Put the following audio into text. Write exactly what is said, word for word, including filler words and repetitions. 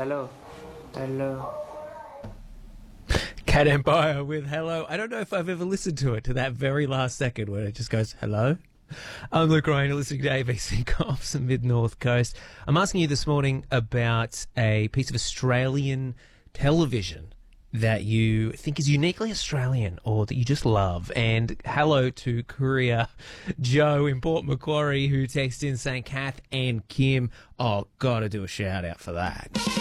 Hello. Hello. Cat Empire with Hello. I don't know if I've ever listened to it to that very last second when it just goes, hello. I'm Luke Ryan, listening to A B C Cops and Mid-North Coast. I'm asking you this morning about a piece of Australian television that you think is uniquely Australian or that you just love. And hello to Courier Joe in Port Macquarie, who texted in saying Kath and Kim. Oh, gotta do a shout out for that.